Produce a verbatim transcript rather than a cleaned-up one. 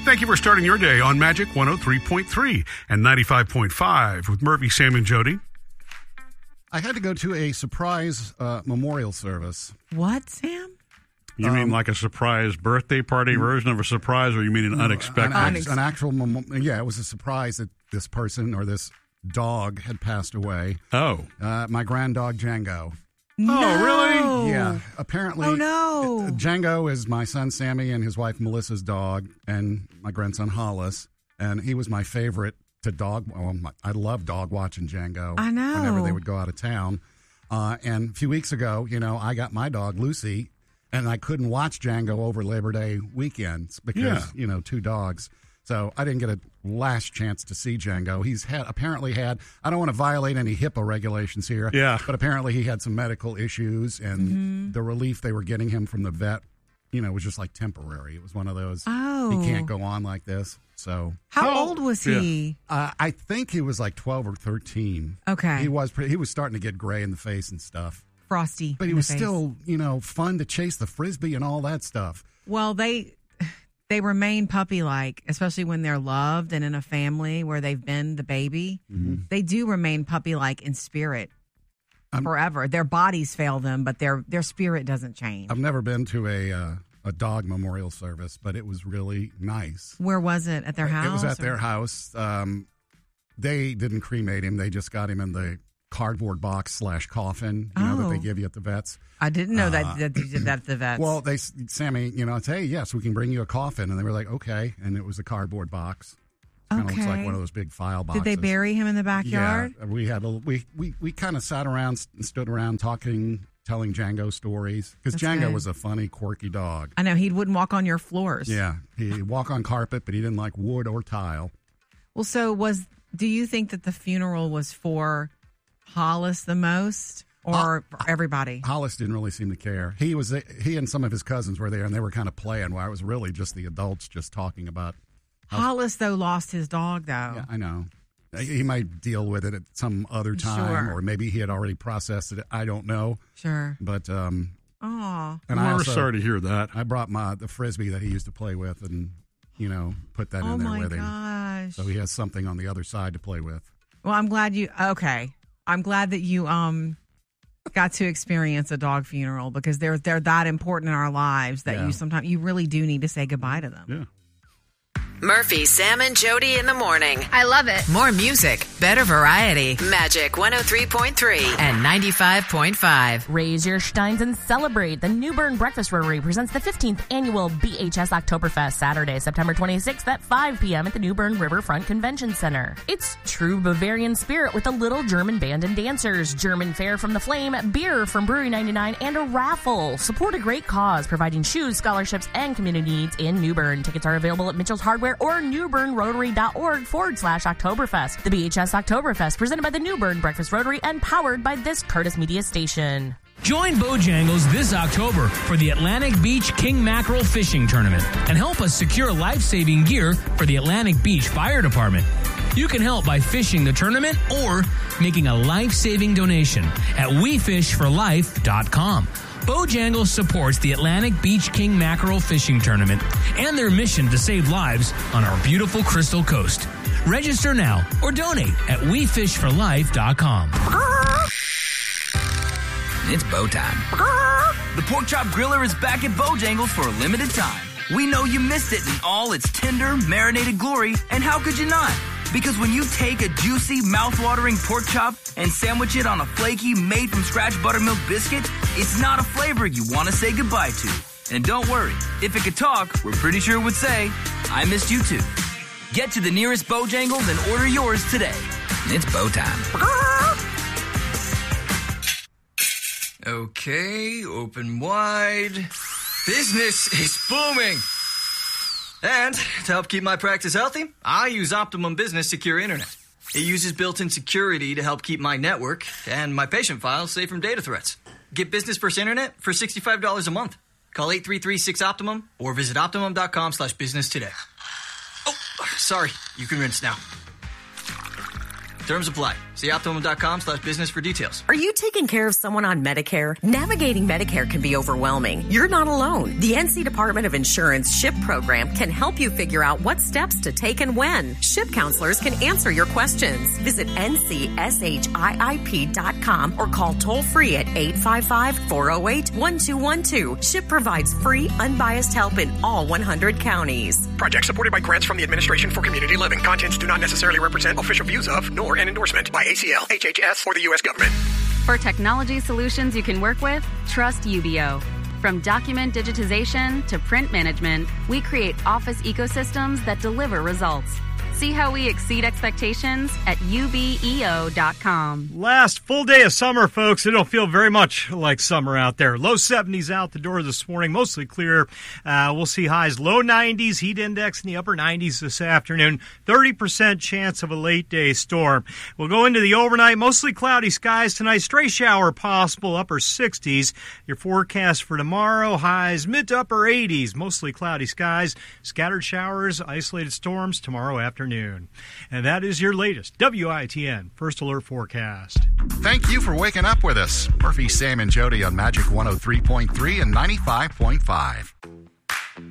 Thank you for starting your day on Magic one oh three point three and ninety-five point five with Murphy, Sam, and Jody. I had to go to a surprise uh, memorial service. What, Sam? You Um, mean like a surprise birthday party version of a surprise, or you mean an unexpected? An, act- an actual, mem- yeah, it was a surprise that this person or this dog had passed away. Oh. Uh, my grand dog, Django. No. Oh, really? Yeah, apparently. Oh, no. Django is my son Sammy and his wife Melissa's dog, and my grandson Hollis. And he was my favorite to dog. Well, my, I love dog watching Django. I know. Whenever they would go out of town. Uh, and a few weeks ago, you know, I got my dog Lucy, and I couldn't watch Django over Labor Day weekends because, Yeah. you know, two dogs. So I didn't get a last chance to see Django. He's had apparently had, I don't want to violate any HIPAA regulations here, Yeah. but apparently he had some medical issues, and Mm-hmm. the relief they were getting him from the vet, you know, was just like temporary. It was one of those, Oh. he can't go on like this. So How How- old was yeah. he? uh, I think he was like twelve or thirteen. Okay. He was pretty, he was starting to get gray in the face and stuff. Frosty. But he in the was face. still, you know, fun to chase the Frisbee and all that stuff. Well, they they remain puppy-like, especially when they're loved and in a family where they've been the baby. Mm-hmm. They do remain puppy-like in spirit I'm- forever. Their bodies fail them, but their their spirit doesn't change. I've never been to a uh, a dog memorial service, but it was really nice. Where was it? At their house? It was at or- their house. Um, they didn't cremate him. They just got him in the cardboard box slash coffin, you know, that they Oh. give you at the vets. I didn't know Uh, that, that you did that at the vets. Well, they, Sammy, you know, it's, hey, yes, we can bring you a coffin. And they were like, okay. And it was a cardboard box. Kind of looks like Okay. one of those big file boxes. did they bury him in the backyard? Yeah, we had a, we we, we kind of sat around and stood around talking, telling Django stories because That's Django good. was a funny, quirky dog. I know he wouldn't walk on your floors. Yeah, he'd walk on carpet, but he didn't like wood or tile. Well, so was. Do you think that the funeral was for Hollis the most, or for everybody? Hollis didn't really seem to care. He was he and some of his cousins were there, and they were kind of playing. While it was really just the adults just talking about. Hollis though lost his dog though. Yeah, I know. He might deal with it at some other time, Sure. or maybe he had already processed it. I don't know. Sure. But um, Oh. and I We're also, sorry to hear that. I brought my the Frisbee that he used to play with, and you know, put that Oh in there my with him. gosh. So he has something on the other side to play with. Well, I'm glad you. Okay, I'm glad that you um got to experience a dog funeral because they're they're that important in our lives that Yeah. you sometimes you really do need to say goodbye to them. Yeah. Murphy, Sam, and Jody in the morning. I love it. More music, better variety. Magic one oh three point three and ninety-five point five. Raise your steins and celebrate. The New Bern Breakfast Rotary presents the fifteenth annual B H S Oktoberfest Saturday, September twenty-sixth at five p.m. at the New Bern Riverfront Convention Center. It's true Bavarian spirit with a little German band and dancers, German fare from the Flame, beer from Brewery ninety-nine, and a raffle. Support a great cause, providing shoes, scholarships, and community needs in New Bern. Tickets are available at Mitchell's Hardware or newbernrotary.org forward slash Oktoberfest. The B H S Oktoberfest presented by the New Bern Breakfast Rotary and powered by this Curtis Media station. Join Bojangles this October for the Atlantic Beach King Mackerel Fishing Tournament and help us secure life-saving gear for the Atlantic Beach Fire Department. You can help by fishing the tournament or making a life-saving donation at we fish for life dot com. Bojangles supports the Atlantic Beach King Mackerel Fishing Tournament and their mission to save lives on our beautiful Crystal Coast. Register now or donate at we fish for life dot com. It's Bo time. The Pork Chop Griller is back at Bojangles for a limited time. We know you missed it in all its tender, marinated glory, and how could you not? Because when you take a juicy, mouth-watering pork chop and sandwich it on a flaky, made-from-scratch buttermilk biscuit, it's not a flavor you want to say goodbye to. And don't worry, if it could talk, we're pretty sure it would say, I missed you too. Get to the nearest Bojangles and order yours today. It's Bo time. Okay, open wide. Business is booming. And to help keep my practice healthy, I use Optimum Business Secure Internet. It uses built-in security to help keep my network and my patient files safe from data threats. Get Business First Internet for sixty-five dollars a month. Call eight three three six Optimum or visit optimum.com slash business today. Oh, sorry. You can rinse now. Terms apply. See Optimum.com slash business for details. Are you taking care of someone on Medicare? Navigating Medicare can be overwhelming. You're not alone. The N C Department of Insurance SHIP program can help you figure out what steps to take and when. SHIP counselors can answer your questions. Visit N C S H I I P dot com or call toll-free at eight five five, four oh eight, one two one two. SHIP provides free, unbiased help in all one hundred counties. Project supported by grants from the Administration for Community Living. Contents do not necessarily represent official views of, nor an endorsement by A C L, H H S, or the U S government. For technology solutions you can work with, trust U B O. From document digitization to print management, we create office ecosystems that deliver results. See how we exceed expectations at U B E O dot com. Last full day of summer, folks. It don't feel very much like summer out there. Low seventies out the door this morning, mostly clear. Uh, we'll see highs low nineties, heat index in the upper nineties this afternoon. thirty percent chance of a late day storm. We'll go into the overnight, mostly cloudy skies tonight. Stray shower possible, upper sixties. Your forecast for tomorrow, highs mid to upper eighties, mostly cloudy skies. Scattered showers, isolated storms tomorrow afternoon. And that is your latest W I T N First Alert forecast. Thank you for waking up with us. Murphy, Sam, and Jody on Magic one oh three point three and ninety-five point five.